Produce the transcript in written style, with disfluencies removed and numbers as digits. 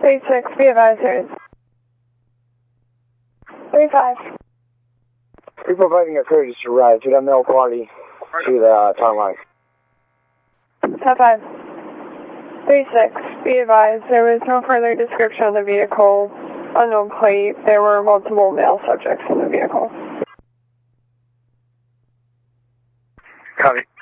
36, be advised there is 35. We're providing a courtesy ride to the mail party to the town line. 5. 36, be advised there was no further description of the vehicle, unknown plate. There were multiple male subjects in the vehicle. Copy.